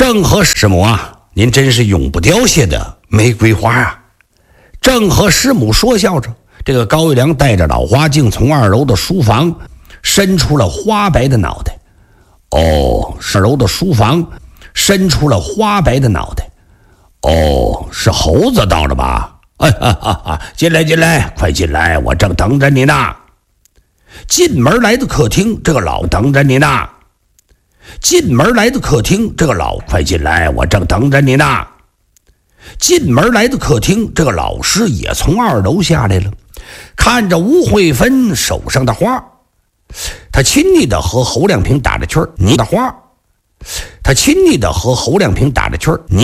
正和师母啊，您真是永不凋谢的玫瑰花啊！正和师母说笑着，这个高玉良带着老花镜从2楼的书房伸出了花白的脑袋。2楼的书房伸出了花白的脑袋。是猴子到了吧？进来进来，快进来，我正等着你呢。进门来的客厅，这个老等着你呢。进门来的客厅，这个老快进来，我正等着你呢。进门来的客厅，这个老师也从2楼下来了，看着吴慧芬手上的花，他亲昵的和侯亮平打着圈，你的花，他亲昵的和侯亮平打着圈，你